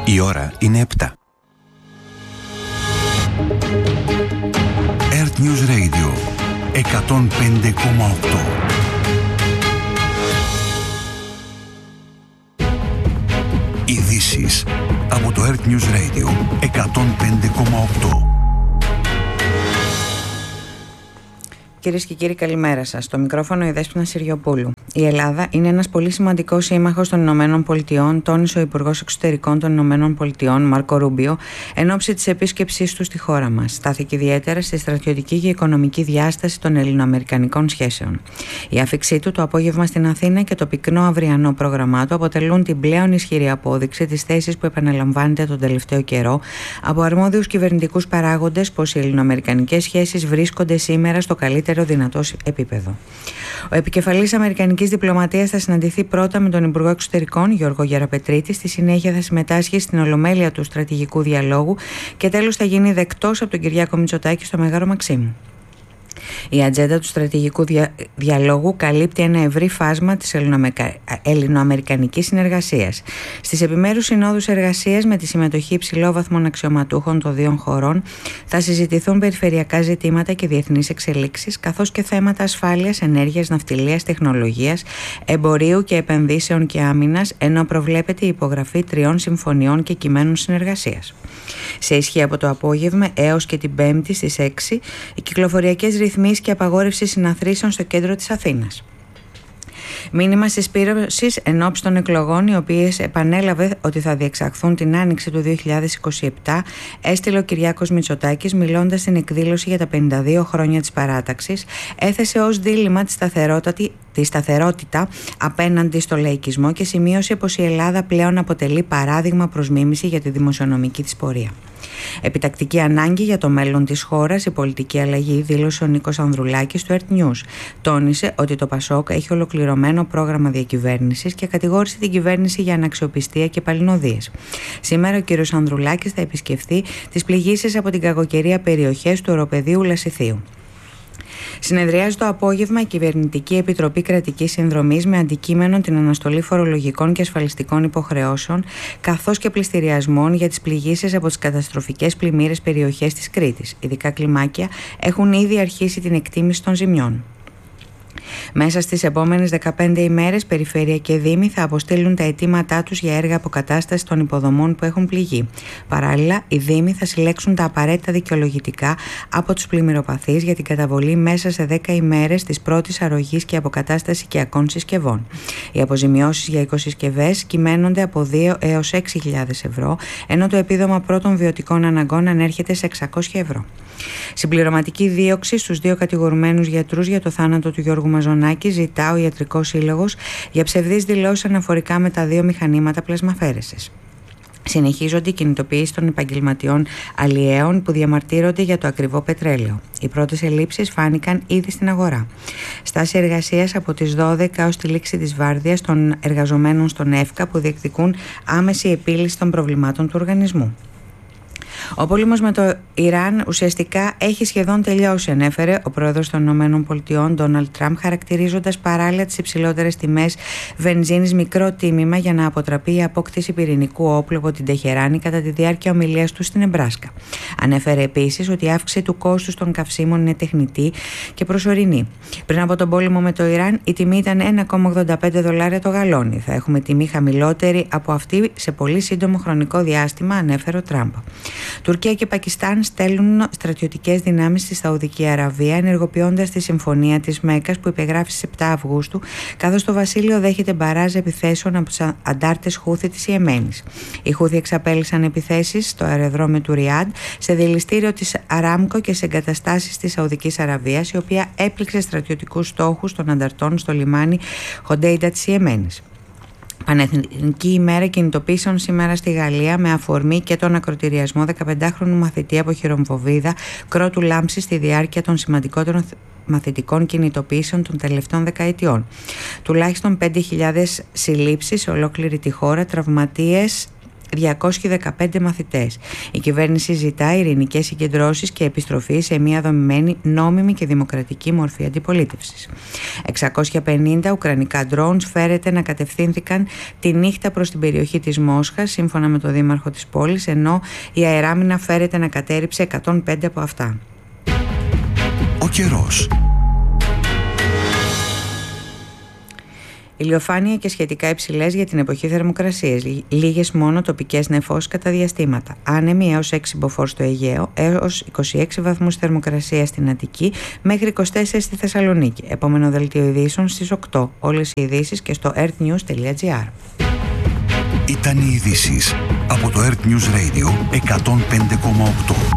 Η ώρα είναι 7. Earth News Radio 105,8. Ειδήσεις από το Earth News Radio 105,8. Κυρίες και κύριοι, καλημέρα σας. Στο μικρόφωνο η Δέσποινα Συριοπούλου. Η Ελλάδα είναι ένας πολύ σημαντικός σύμμαχος των Ηνωμένων Πολιτειών, τόνισε ο Υπουργός Εξωτερικών των Ηνωμένων Πολιτειών, Μάρκο Ρούμπιο, εν ώψη της επίσκεψής του στη χώρα μας. Στάθηκε ιδιαίτερα στη στρατιωτική και οικονομική διάσταση των ελληνοαμερικανικών σχέσεων. Η άφιξή του το απόγευμα στην Αθήνα και το πυκνό αυριανό πρόγραμμά του αποτελούν την πλέον ισχυρή απόδειξη της θέσης που επαναλαμβάνεται τον τελευταίο καιρό από αρμόδιους κυβερνητικούς παράγοντες πως οι ελληνοαμερικανικές σχέσεις βρίσκονται σήμερα στο καλύτερο δυνατό επίπεδο. Ο επικεφαλής Αμερικανικής διπλωματίας θα συναντηθεί πρώτα με τον Υπουργό Εξωτερικών Γιώργο Γεραπετρίτη, στη συνέχεια θα συμμετάσχει στην ολομέλεια του στρατηγικού διαλόγου και τέλος θα γίνει δεκτός από τον Κυριάκο Μητσοτάκη στο Μέγαρο Μαξίμου. Η ατζέντα του στρατηγικού διαλόγου καλύπτει ένα ευρύ φάσμα της ελληνοαμερικανικής συνεργασίας. Στις επιμέρους συνόδους εργασίας με τη συμμετοχή υψηλόβαθμων αξιωματούχων των δύο χωρών θα συζητηθούν περιφερειακά ζητήματα και διεθνείς εξελίξεις, καθώς και θέματα ασφάλειας, ενέργειας, ναυτιλίας, τεχνολογίας, εμπορίου και επενδύσεων και άμυνας, ενώ προβλέπεται η υπογραφή 3 συμφωνιών και κειμένων συνεργασίας. Σε ισχύ από το απόγευμα έως και την Πέμπτη στις 6, οι κυκλοφοριακές ρυθμίσεις και απαγόρευση συναθρήσεων στο κέντρο της Αθήνας. Μήνυμα συσπήρωσης εν ώψη των εκλογών, οι οποίες επανέλαβε ότι θα διεξαχθούν την άνοιξη του 2027, έστειλε ο Κυριάκος Μητσοτάκης μιλώντας στην εκδήλωση για τα 52 χρόνια της παράταξης, έθεσε ως δίλημμα τη σταθερότητα απέναντι στο λαϊκισμό και σημείωσε πως η Ελλάδα πλέον αποτελεί παράδειγμα προς μίμηση για τη δημοσιονομική της πορεία. Επιτακτική ανάγκη για το μέλλον της χώρας, η πολιτική αλλαγή, δήλωσε ο Νίκος Ανδρουλάκης του Earth News. Τόνισε ότι το ΠΑΣΟΚ έχει ολοκληρωμένο πρόγραμμα διακυβέρνησης και κατηγόρησε την κυβέρνηση για αναξιοπιστία και παλινοδίες. Σήμερα ο κ. Ανδρουλάκης θα επισκεφθεί τις πληγήσεις από την κακοκαιρία περιοχές του Οροπεδίου Λασιθίου. Συνεδριάζει το απόγευμα η Κυβερνητική Επιτροπή Κρατικής Συνδρομής με αντικείμενο την αναστολή φορολογικών και ασφαλιστικών υποχρεώσεων, καθώς και πληστηριασμών για τις πληγήσεις από τις καταστροφικές πλημμύρες περιοχές της Κρήτης. Ειδικά κλιμάκια έχουν ήδη αρχίσει την εκτίμηση των ζημιών. Μέσα στις επόμενες 15 ημέρες, περιφέρεια και δήμοι θα αποστείλουν τα αιτήματά τους για έργα αποκατάστασης των υποδομών που έχουν πληγεί. Παράλληλα, οι δήμοι θα συλλέξουν τα απαραίτητα δικαιολογητικά από τους πλημμυροπαθείς για την καταβολή μέσα σε 10 ημέρες της πρώτης αρρωγής και αποκατάσταση οικιακών συσκευών. Οι αποζημιώσεις για οικοσυσκευές κυμαίνονται από 2 έως 6.000 ευρώ, ενώ το επίδομα πρώτων βιωτικών αναγκών ανέρχεται σε 600 ευρώ. Συμπληρωματική δίωξη στους 2 κατηγορουμένους γιατρούς για το θάνατο του Γιώργου Μαζονάκη ζητά ο Ιατρικός Σύλλογος για ψευδείς δηλώσεις αναφορικά με τα 2 μηχανήματα πλασμαφαίρεσης. Συνεχίζονται οι κινητοποιήσεις των επαγγελματιών αλλιέων που διαμαρτύρονται για το ακριβό πετρέλαιο. Οι πρώτες ελλείψεις φάνηκαν ήδη στην αγορά. Στάση εργασίας από τις 12 ως τη λήξη της βάρδιας των εργαζομένων στον ΕΦΚΑ που διεκδικούν άμεση επίλυση των προβλημάτων του οργανισμού. Ο πόλεμος με το Ιράν ουσιαστικά έχει σχεδόν τελειώσει, ανέφερε ο πρόεδρος των ΗΠΑ, Ντόναλντ Τραμπ, χαρακτηρίζοντας παράλληλα τις υψηλότερες τιμές βενζίνης μικρό τίμημα για να αποτραπεί η απόκτηση πυρηνικού όπλου από την Τεχεράνη κατά τη διάρκεια ομιλίας του στην Νεμπράσκα. Ανέφερε επίσης ότι η αύξηση του κόστους των καυσίμων είναι τεχνητή και προσωρινή. Πριν από τον πόλεμο με το Ιράν, η τιμή ήταν $1,85 το γαλόνι. Θα έχουμε τιμή χαμηλότερη από αυτή σε πολύ σύντομο χρονικό διάστημα, ανέφερε ο Τραμπ. Τουρκία και Πακιστάν στέλνουν στρατιωτικές δυνάμεις στη Σαουδική Αραβία, ενεργοποιώντας τη συμφωνία της Μέκκας που υπεγράφει στις 7 Αυγούστου, καθώς το βασίλειο δέχεται μπαράζ επιθέσεων από τους αντάρτες Χούθη της Ιεμένης. Οι Χούθη εξαπέλυσαν επιθέσεις στο αεροδρόμιο του Ριάντ, σε δηληστήριο της Αράμκο και σε εγκαταστάσεις της Σαουδικής Αραβίας, η οποία έπληξε στρατιωτικούς στόχους των ανταρτών στο λιμάνι Χοντέιντα της Ιεμένης. Πανεθνική ημέρα κινητοποίησεων σήμερα στη Γαλλία με αφορμή και τον ακροτηριασμό 15χρονου μαθητή από χειρομβοβίδα κρότου λάμψης στη διάρκεια των σημαντικότερων μαθητικών κινητοποίησεων των τελευταίων δεκαετιών. Τουλάχιστον 5.000 συλλήψεις σε ολόκληρη τη χώρα, τραυματίες 215 μαθητές. Η κυβέρνηση ζητά ειρηνικές συγκεντρώσεις και επιστροφή σε μια δομημένη, νόμιμη και δημοκρατική μορφή αντιπολίτευσης. 650 ουκρανικά drones φέρεται να κατευθύνθηκαν τη νύχτα προς την περιοχή της Μόσχας, σύμφωνα με τον δήμαρχο της πόλης, ενώ η αεράμινα φέρεται να κατέρριψε 105 από αυτά. Ο καιρός. Ηλιοφάνεια και σχετικά υψηλές για την εποχή θερμοκρασίες. Λίγες μόνο τοπικές νεφώσεις κατά διαστήματα. Άνεμοι έως 6 μποφόρ στο Αιγαίο, έως 26 βαθμούς θερμοκρασία στην Αττική, μέχρι 24 στη Θεσσαλονίκη. Επόμενο δελτίο ειδήσεων στις 8. Όλες οι ειδήσεις και στο earthnews.gr. Ήταν οι ειδήσεις από το Earth News Radio 105,8.